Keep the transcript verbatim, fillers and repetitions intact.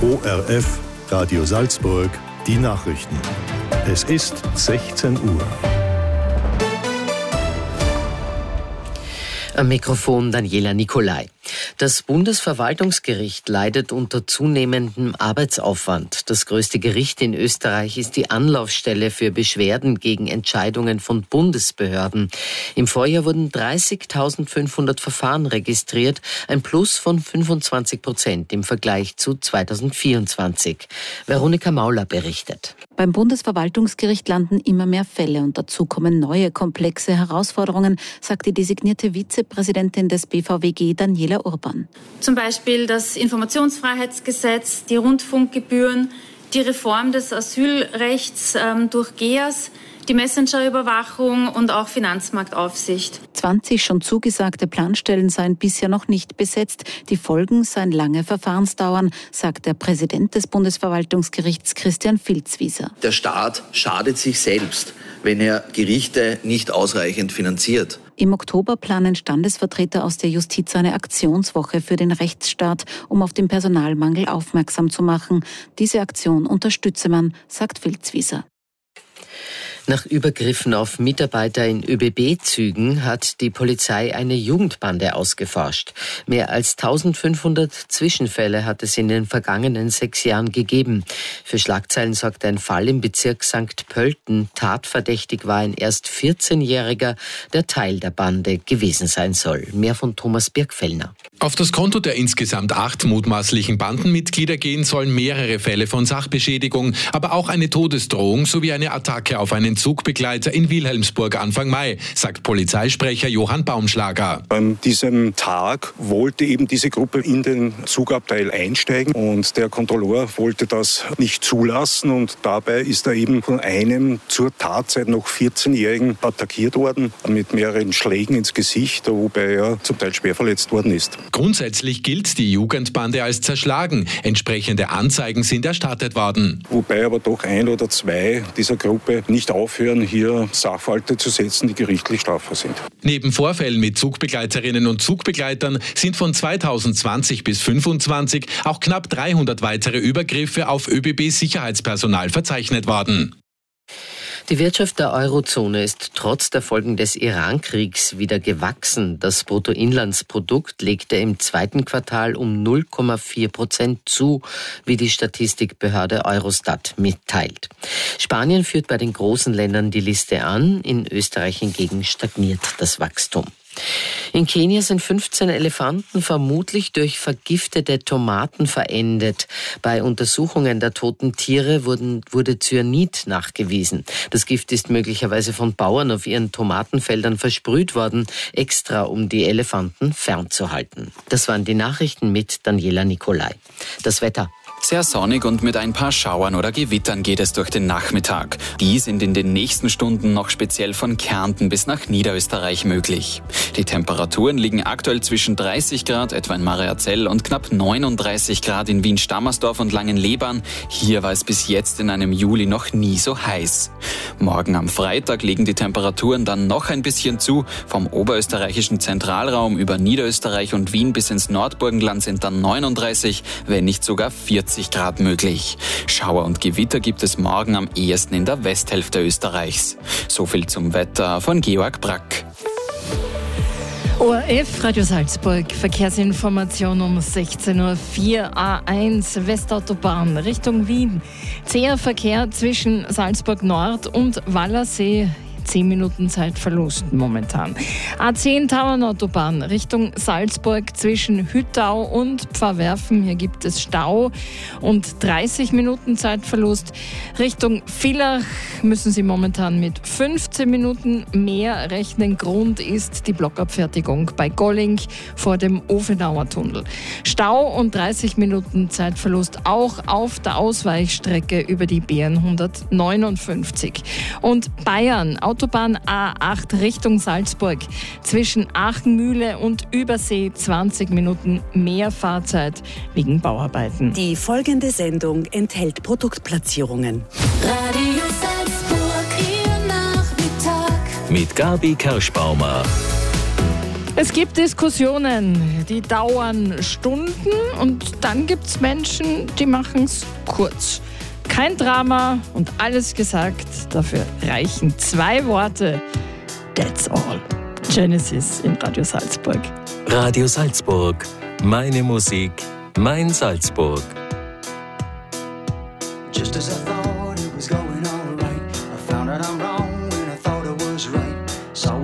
O R F, Radio Salzburg, die Nachrichten. Es ist sechzehn Uhr. Am Mikrofon Daniela Nicolai. Das Bundesverwaltungsgericht leidet unter zunehmendem Arbeitsaufwand. Das größte Gericht in Österreich ist die Anlaufstelle für Beschwerden gegen Entscheidungen von Bundesbehörden. Im Vorjahr wurden dreißigtausendfünfhundert Verfahren registriert, ein Plus von fünfundzwanzig Prozent im Vergleich zu zweitausendvierundzwanzig. Veronika Mauler berichtet. Beim Bundesverwaltungsgericht landen immer mehr Fälle und dazu kommen neue komplexe Herausforderungen, sagt die designierte Vizepräsidentin des B V W G, Daniela Urban. Zum Beispiel das Informationsfreiheitsgesetz, die Rundfunkgebühren, die Reform des Asylrechts ähm, durch G E A S, die Messenger-Überwachung und auch Finanzmarktaufsicht. zwanzig schon zugesagte Planstellen seien bisher noch nicht besetzt. Die Folgen seien lange Verfahrensdauern, sagt der Präsident des Bundesverwaltungsgerichts Christian Filzwieser. Der Staat schadet sich selbst, wenn er Gerichte nicht ausreichend finanziert. Im Oktober planen Standesvertreter aus der Justiz eine Aktionswoche für den Rechtsstaat, um auf den Personalmangel aufmerksam zu machen. Diese Aktion unterstütze man, sagt Filzwieser. Nach Übergriffen auf Mitarbeiter in Ö B B-Zügen hat die Polizei eine Jugendbande ausgeforscht. Mehr als eintausendfünfhundert Zwischenfälle hat es in den vergangenen sechs Jahren gegeben. Für Schlagzeilen sorgt ein Fall im Bezirk Sankt Pölten. Tatverdächtig war ein erst vierzehnjähriger, der Teil der Bande gewesen sein soll. Mehr von Thomas Birkfellner. Auf das Konto der insgesamt acht mutmaßlichen Bandenmitglieder gehen sollen mehrere Fälle von Sachbeschädigung, aber auch eine Todesdrohung sowie eine Attacke auf einen Zugbegleiter in Wilhelmsburg Anfang Mai, sagt Polizeisprecher Johann Baumschlager. An diesem Tag wollte eben diese Gruppe in den Zugabteil einsteigen und der Kontrolleur wollte das nicht zulassen und dabei ist er eben von einem zur Tatzeit noch vierzehnjährigen attackiert worden mit mehreren Schlägen ins Gesicht, wobei er zum Teil schwer verletzt worden ist. Grundsätzlich gilt die Jugendbande als zerschlagen. Entsprechende Anzeigen sind erstattet worden. Wobei aber doch ein oder zwei dieser Gruppe nicht aufhören, hier Sachverhalte zu setzen, die gerichtlich strafbar sind. Neben Vorfällen mit Zugbegleiterinnen und Zugbegleitern sind von zweitausendzwanzig bis fünfundzwanzig auch knapp dreihundert weitere Übergriffe auf Ö B B-Sicherheitspersonal verzeichnet worden. Die Wirtschaft der Eurozone ist trotz der Folgen des Iran-Kriegs wieder gewachsen. Das Bruttoinlandsprodukt legte im zweiten Quartal um null Komma vier Prozent zu, wie die Statistikbehörde Eurostat mitteilt. Spanien führt bei den großen Ländern die Liste an, in Österreich hingegen stagniert das Wachstum. In Kenia sind fünfzehn Elefanten vermutlich durch vergiftete Tomaten verendet. Bei Untersuchungen der toten Tiere wurden, wurde Cyanid nachgewiesen. Das Gift ist möglicherweise von Bauern auf ihren Tomatenfeldern versprüht worden, extra um die Elefanten fernzuhalten. Das waren die Nachrichten mit Daniela Nicolai. Das Wetter. Sehr sonnig und mit ein paar Schauern oder Gewittern geht es durch den Nachmittag. Die sind in den nächsten Stunden noch speziell von Kärnten bis nach Niederösterreich möglich. Die Temperaturen liegen aktuell zwischen dreißig Grad etwa in Mariazell und knapp neununddreißig Grad in Wien-Stammersdorf und Langenlebern. Hier war es bis jetzt in einem Juli noch nie so heiß. Morgen am Freitag legen die Temperaturen dann noch ein bisschen zu. Vom oberösterreichischen Zentralraum über Niederösterreich und Wien bis ins Nordburgenland sind dann neununddreißig, wenn nicht sogar vierzig Grad möglich. Schauer und Gewitter gibt es morgen am ehesten in der Westhälfte Österreichs. So viel zum Wetter von Georg Brack. O R F, Radio Salzburg, Verkehrsinformation um sechzehn Uhr vier, A eins, Westautobahn Richtung Wien. Zäher Verkehr zwischen Salzburg Nord und Wallersee. zehn Minuten Zeitverlust momentan. A zehn Tauernautobahn Richtung Salzburg zwischen Hüttau und Pfarrwerfen. Hier gibt es Stau und dreißig Minuten Zeitverlust. Richtung Villach müssen Sie momentan mit fünfzehn Minuten mehr rechnen. Grund ist die Blockabfertigung bei Golling vor dem Ofenauer Tunnel. Stau und dreißig Minuten Zeitverlust auch auf der Ausweichstrecke über die B N hundertneunundfünfzig. Und Bayern, Autobahn A acht Richtung Salzburg. Zwischen Aachenmühle und Übersee zwanzig Minuten mehr Fahrzeit wegen Bauarbeiten. Die folgende Sendung enthält Produktplatzierungen. Radio Salzburg, Ihr Nachmittag. Mit Gabi Kerschbaumer. Es gibt Diskussionen, die dauern Stunden und dann gibt es Menschen, die machen es kurz. Kein Drama und alles gesagt, dafür reichen zwei Worte. That's all. Genesis in Radio Salzburg. Radio Salzburg. Meine Musik, mein Salzburg. Just as I thought it was going all right.